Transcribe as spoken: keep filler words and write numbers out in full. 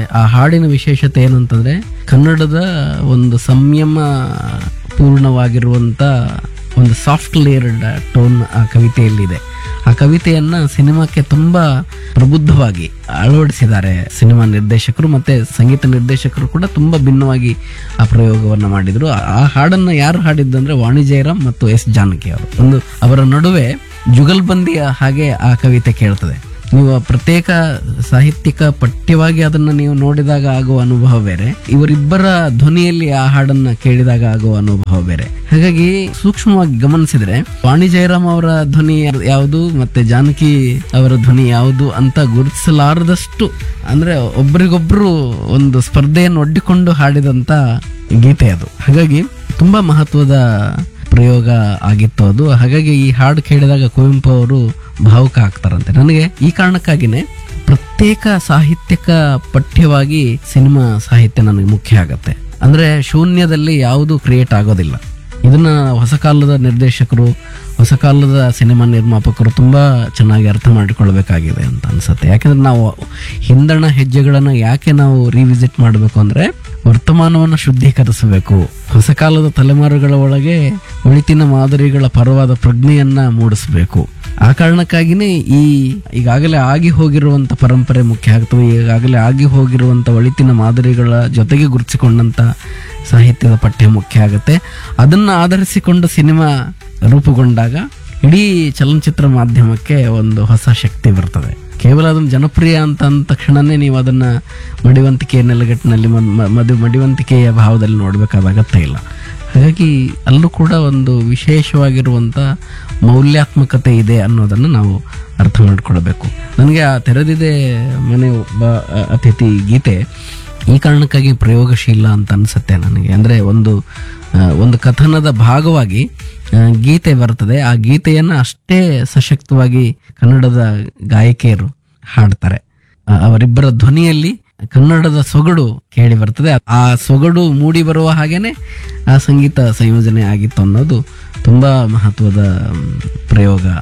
ಆ ಹಾಡಿನ ವಿಶೇಷತೆ ಏನಂತಂದ್ರೆ ಕನ್ನಡದ ಒಂದು ಸಂಯಮ ಪೂರ್ಣವಾಗಿರುವಂತ ಒಂದು ಸಾಫ್ಟ್ ಲೇಯರ್ಡ್ ಟೋನ್ ಆ ಕವಿತೆಯಲ್ಲಿದೆ. ಆ ಕವಿತೆಯನ್ನ ಸಿನಿಮಾಕ್ಕೆ ತುಂಬಾ ಪ್ರಬುದ್ಧವಾಗಿ ಅಳವಡಿಸಿದ್ದಾರೆ ಸಿನಿಮಾ ನಿರ್ದೇಶಕರು, ಮತ್ತೆ ಸಂಗೀತ ನಿರ್ದೇಶಕರು ಕೂಡ ತುಂಬಾ ಭಿನ್ನವಾಗಿ ಆ ಪ್ರಯೋಗವನ್ನ ಮಾಡಿದ್ರು. ಆ ಹಾಡನ್ನ ಯಾರು ಹಾಡಿದ್ದಂದ್ರೆ ವಾಣಿ ಜಯರಾಮ್ ಮತ್ತು ಎಸ್ ಜಾನಕಿ ಅವರು. ಒಂದು ಅವರ ನಡುವೆ ಜುಗಲ್ಬಂದಿಯ ಹಾಗೆ ಆ ಕವಿತೆ ಕೇಳ್ತದೆ. ನೀವು ಪ್ರತ್ಯೇಕ ಸಾಹಿತ್ಯಿಕ ಪಠ್ಯವಾಗಿ ಅದನ್ನ ನೀವು ನೋಡಿದಾಗ ಆಗುವ ಅನುಭವ ಬೇರೆ, ಇವರಿಬ್ಬರ ಧ್ವನಿಯಲ್ಲಿ ಆ ಹಾಡನ್ನ ಕೇಳಿದಾಗ ಆಗುವ ಅನುಭವ ಬೇರೆ. ಹಾಗಾಗಿ ಸೂಕ್ಷ್ಮವಾಗಿ ಗಮನಿಸಿದ್ರೆ ವಾಣಿ ಜಯರಾಮ್ ಅವರ ಧ್ವನಿ ಯಾವುದು ಮತ್ತೆ ಜಾನಕಿ ಅವರ ಧ್ವನಿ ಯಾವುದು ಅಂತ ಗುರುತಿಸಲಾರದಷ್ಟು, ಅಂದ್ರೆ ಒಬ್ಬರಿಗೊಬ್ರು ಒಂದು ಸ್ಪರ್ಧೆಯನ್ನು ಒಡ್ಡಿಕೊಂಡು ಹಾಡಿದಂತ ಗೀತೆ ಅದು. ಹಾಗಾಗಿ ತುಂಬಾ ಮಹತ್ವದ ಪ್ರಯೋಗ ಆಗಿತ್ತು ಅದು. ಹಾಗಾಗಿ ಈ ಹಾಡು ಕೇಳಿದಾಗ ಕುವೆಂಪು ಅವರು ಭಾವುಕ ಆಗ್ತಾರಂತೆ. ನನಗೆ ಈ ಕಾರಣಕ್ಕಾಗಿನೇ ಪ್ರತ್ಯೇಕ ಸಾಹಿತ್ಯಿಕ ಪಠ್ಯವಾಗಿ ಸಿನಿಮಾ ಸಾಹಿತ್ಯ ನನಗೆ ಮುಖ್ಯ ಆಗತ್ತೆ. ಅಂದ್ರೆ ಶೂನ್ಯದಲ್ಲಿ ಯಾವುದು ಕ್ರಿಯೇಟ್ ಆಗೋದಿಲ್ಲ. ಇದನ್ನ ಹೊಸ ಕಾಲದ ನಿರ್ದೇಶಕರು, ಹೊಸ ಕಾಲದ ಸಿನಿಮಾ ನಿರ್ಮಾಪಕರು ತುಂಬಾ ಚೆನ್ನಾಗಿ ಅರ್ಥ ಮಾಡಿಕೊಳ್ಬೇಕಾಗಿದೆ ಅಂತ ಅನ್ಸುತ್ತೆ. ಯಾಕಂದ್ರೆ ನಾವು ಹಿಂದಣ ಹೆಜ್ಜೆಗಳನ್ನ ಯಾಕೆ ನಾವು ರಿವಿಸಿಟ್ ಮಾಡಬೇಕು ಅಂದ್ರೆ ವರ್ತಮಾನವನ್ನು ಶುದ್ಧೀಕರಿಸಬೇಕು, ಹೊಸ ಕಾಲದ ತಲೆಮಾರುಗಳ ಒಳಗೆ ಒಳಿತಿನ ಮಾದರಿಗಳ ಪರವಾದ ಪ್ರಜ್ಞೆಯನ್ನ ಮೂಡಿಸಬೇಕು. ಆ ಕಾರಣಕ್ಕಾಗಿನೇ ಈ ಈಗಾಗಲೇ ಆಗಿ ಹೋಗಿರುವಂತ ಪರಂಪರೆ ಮುಖ್ಯ ಆಗ್ತವೆ. ಈಗಾಗಲೇ ಆಗಿ ಹೋಗಿರುವಂತ ಒಳಿತಿನ ಮಾದರಿಗಳ ಜೊತೆಗೆ ಗುರುತಿಸಿಕೊಂಡಂತ ಸಾಹಿತ್ಯದ ಪಠ್ಯ ಮುಖ್ಯ ಆಗುತ್ತೆ. ಅದನ್ನ ಆಧರಿಸಿಕೊಂಡು ಸಿನಿಮಾ ರೂಪುಗೊಂಡಾಗ ಇಡೀ ಚಲನಚಿತ್ರ ಮಾಧ್ಯಮಕ್ಕೆ ಒಂದು ಹೊಸ ಶಕ್ತಿ ಬರ್ತದೆ. ಕೇವಲ ಅದನ್ನು ಜನಪ್ರಿಯ ಅಂತ ಅಂದ ತಕ್ಷಣನೇ ನೀವು ಅದನ್ನ ಮಡಿವಂತಿಕೆಯ ನೆಲೆಗಟ್ಟಿನಲ್ಲಿ ಮದು ಮಡಿವಂತಿಕೆಯ ಭಾವದಲ್ಲಿ ನೋಡ್ಬೇಕಾದ ಅಗತ್ಯ ಇಲ್ಲ. ಹಾಗಾಗಿ ಅಲ್ಲೂ ಕೂಡ ಒಂದು ವಿಶೇಷವಾಗಿರುವಂತ ಮೌಲ್ಯಾತ್ಮಕತೆ ಇದೆ ಅನ್ನೋದನ್ನು ನಾವು ಅರ್ಥ ಮಾಡಿಕೊಳ್ಬೇಕು. ನನಗೆ ಆ ತೆರೆದಿದೆ ಮನೆ ಒಬ್ಬ ಅತಿಥಿ ಗೀತೆ ಈ ಕಾರಣಕ್ಕಾಗಿ ಪ್ರಯೋಗಶೀಲ ಅಂತ ಅನ್ಸುತ್ತೆ ನನಗೆ. ಅಂದ್ರೆ ಒಂದು ಒಂದು ಕಥನದ ಭಾಗವಾಗಿ ಗೀತೆ ಬರ್ತದೆ. ಆ ಗೀತೆಯನ್ನ ಅಷ್ಟೇ ಸಶಕ್ತವಾಗಿ ಕನ್ನಡದ ಗಾಯಕಿಯರು ಹಾಡ್ತಾರೆ. ಅವರಿಬ್ಬರ ಧ್ವನಿಯಲ್ಲಿ ಕನ್ನಡದ ಸೊಗಡು ಕೇಳಿ ಬರ್ತದೆ. ಆ ಸೊಗಡು ಮೂಡಿ ಬರುವ ಹಾಗೇನೆ ಆ ಸಂಗೀತ ಸಂಯೋಜನೆ ಆಗಿತ್ತು ಅನ್ನೋದು ತುಂಬಾ ಮಹತ್ವದ ಪ್ರಯೋಗ